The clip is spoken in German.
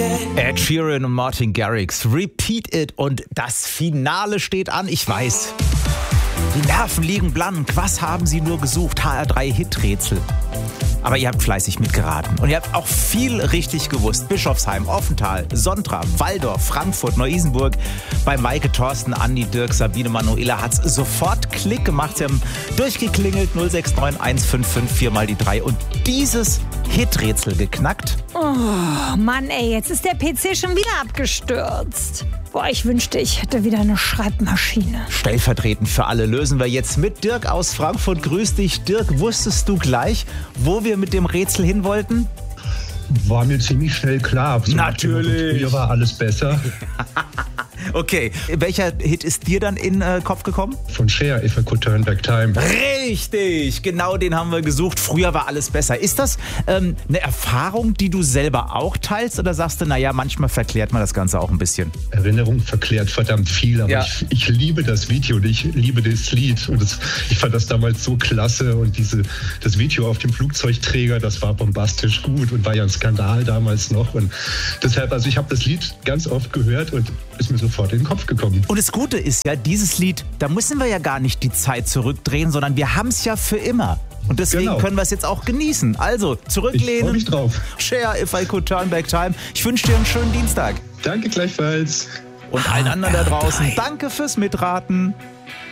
Ed Sheeran und Martin Garrix, Repeat It, und das Finale steht an, ich weiß. Die Nerven liegen blank, was haben Sie nur gesucht? HR3 Hiträtsel. Aber ihr habt fleißig mitgeraten und ihr habt auch viel richtig gewusst. Bischofsheim, Offenthal, Sontra, Walldorf, Frankfurt, Neu-Isenburg. Bei Maike, Thorsten, Andi, Dirk, Sabine, Manuela hat's sofort Klick gemacht. Sie haben durchgeklingelt, 069 155 4 mal die 3 und dieses Hiträtsel geknackt. Oh Mann, ey, jetzt ist der PC schon wieder abgestürzt. Boah, ich wünschte, ich hätte wieder eine Schreibmaschine. Stellvertretend für alle lösen wir jetzt mit Dirk aus Frankfurt. Grüß dich, Dirk. Wusstest du gleich, wo wir mit dem Rätsel hin wollten? War mir ziemlich schnell klar. So natürlich. Früher war alles besser. Okay, welcher Hit ist dir dann in den Kopf gekommen? Von Cher, If I Could Turn Back Time. Richtig, genau den haben wir gesucht. Früher war alles besser. Ist das eine Erfahrung, die du selber auch teilst, oder sagst du, naja, manchmal verklärt man das Ganze auch ein bisschen? Erinnerung verklärt verdammt viel, aber ja. ich liebe das Video und ich liebe das Lied. Und ich fand das damals so klasse und das Video auf dem Flugzeugträger, das war bombastisch gut und war ja ein Skandal damals noch. Und deshalb, also ich habe das Lied ganz oft gehört und ist mir sofort in den Kopf gekommen. Und das Gute ist ja, dieses Lied, da müssen wir ja gar nicht die Zeit zurückdrehen, sondern wir haben es ja für immer. Und deswegen können wir es jetzt auch genießen. Also, zurücklehnen. Ich freue mich drauf. Cher, If I Could Turn Back Time. Ich wünsche dir einen schönen Dienstag. Danke gleichfalls. Und allen anderen da draußen, danke fürs Mitraten.